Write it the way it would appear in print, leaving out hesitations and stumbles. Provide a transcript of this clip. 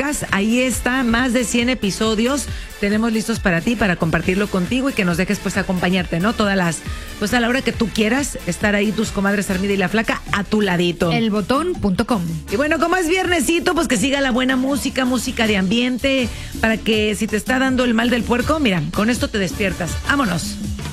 podcast. Ahí está, más de 100 episodios. Tenemos listos para ti, para compartirlo contigo y que nos dejes pues acompañarte, ¿no? Pues a la hora que tú quieras, estar ahí tus comadres Armida y La Flaca a tu ladito. Elbotón.com. Y bueno, como es viernesito, pues que siga la buena música de ambiente, para que si te está dando el mal del puerco, mira, con esto te despiertas. Vámonos.